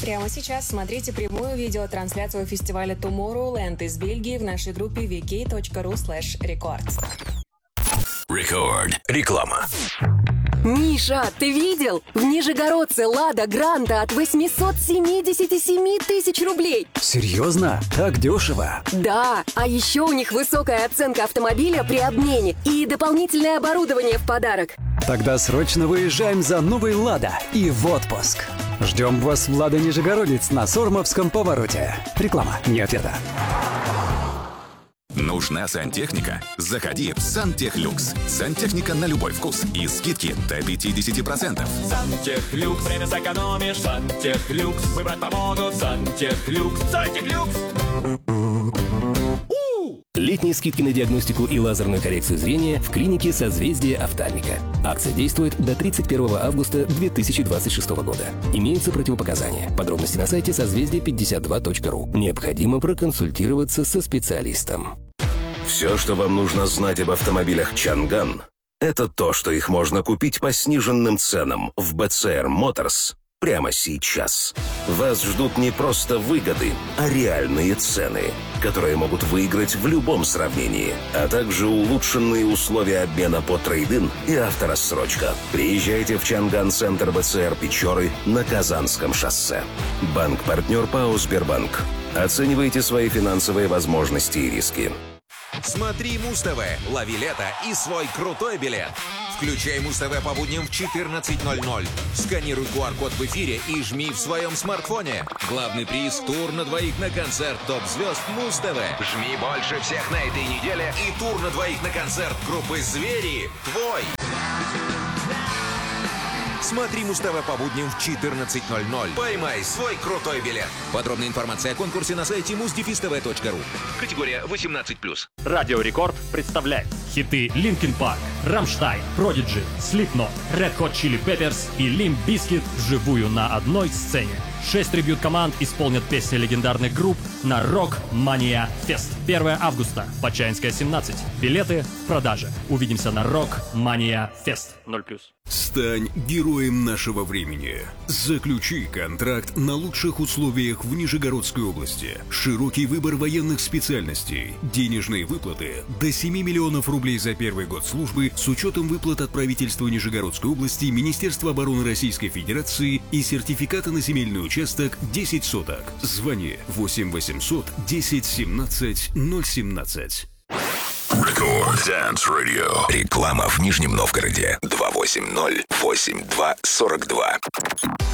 Прямо сейчас смотрите прямую видеотрансляцию фестиваля Tomorrowland из Бельгии в нашей группе vk.ru/record. Record. Реклама. Миша, ты видел? В Нижегородце «Лада Гранта» от 877 тысяч рублей. Серьезно? Так дешево? Да, а еще у них высокая оценка автомобиля при обмене и дополнительное оборудование в подарок. Тогда срочно выезжаем за новой «Лада» и в отпуск. Ждем вас в «Лада Нижегородец» на Сормовском повороте. Реклама, не ответа. Нужна сантехника? Заходи в «Сантехлюкс». Сантехника на любой вкус и скидки до 50%. Сантехлюкс, время сэкономишь. Сантехлюкс, выбрать помогут. Сантехлюкс, Сантехлюкс. Летние скидки на диагностику и лазерную коррекцию зрения в клинике «Созвездие офтальмика». Акция действует до 31 августа 2026 года. Имеются противопоказания. Подробности на сайте созвездие52.ру. Необходимо проконсультироваться со специалистом. Все, что вам нужно знать об автомобилях Чанган, это то, что их можно купить по сниженным ценам в BCR Motors прямо сейчас. Вас ждут не просто выгоды, а реальные цены, которые могут выиграть в любом сравнении, а также улучшенные условия обмена по трейд-ин и авторассрочка. Приезжайте в Чанган-центр BCR Печоры на Казанском шоссе. Банк-партнер ПАО «Сбербанк». Оценивайте свои финансовые возможности и риски. Смотри Муз-ТВ, лови лето и свой крутой билет. Включай Муз-ТВ по будням в 14:00. Сканируй QR-код в эфире и жми в своем смартфоне. Главный приз – тур на двоих на концерт топ-звезд Муз-ТВ. Жми больше всех на этой неделе и тур на двоих на концерт группы «Звери» твой. Смотри Муз-ТВ по будням в 14:00. Поймай свой крутой билет. Подробная информация о конкурсе на сайте muzdefistv.ru. Категория 18+. Радио Рекорд представляет хиты Linkin Park, Rammstein, Prodigy, Slipknot, Red Hot Chili Peppers и Limp Bizkit вживую на одной сцене. 6 трибьют-команд исполнят песни легендарных групп на Rock Mania Fest. 1 августа, Почаинская, 17. Билеты в продаже. Увидимся на Rock Mania Fest. 0+. Стань героем нашего времени. Заключи контракт на лучших условиях в Нижегородской области. Широкий выбор военных специальностей. Денежные выплаты до 7 миллионов рублей за первый год службы с учетом выплат от правительства Нижегородской области, Министерства обороны Российской Федерации и сертификата на земельный участок 10 соток. Звони 8 800 10 17 017. Record Dance Radio. Реклама в Нижнем Новгороде. 280-82-42.